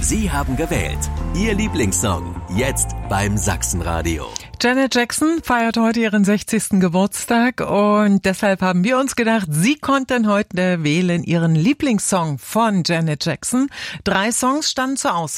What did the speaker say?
Sie haben gewählt. Ihr Lieblingssong. Jetzt beim Sachsenradio. Janet Jackson feiert heute ihren 60. Geburtstag und deshalb haben wir uns gedacht, Sie konnten heute wählen Ihren Lieblingssong von Janet Jackson. 3 Songs standen zur Auswahl.